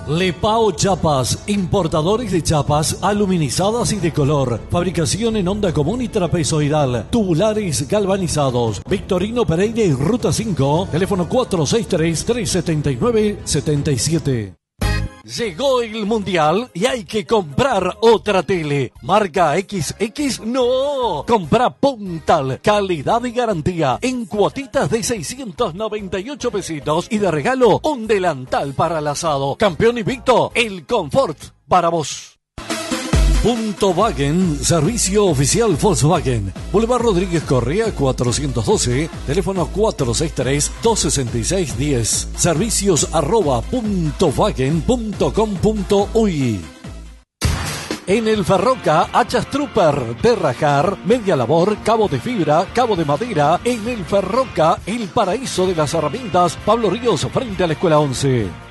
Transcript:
Lepao Chapas, importadores de chapas aluminizadas y de color. Fabricación en onda común y trapezoidal. Tubulares galvanizados. Victorino Pereira y Ruta 5. Teléfono 463-379-77. Llegó el Mundial y hay que comprar otra tele. Marca XX, no. Compra Puntal. Calidad y garantía. En cuotitas de 698 pesitos. Y de regalo, un delantal para el asado. Campeón invicto, el confort para vos. Punto Wagen, servicio oficial Volkswagen. Boulevard Rodríguez Correa 412, teléfono 463-266-10. Servicios @puntowagen.com.uy. En el Ferroca, hachas Trooper, de rajar, media labor, cabo de fibra, cabo de madera. En el Ferroca, el paraíso de las herramientas. Pablo Ríos, frente a la Escuela 11.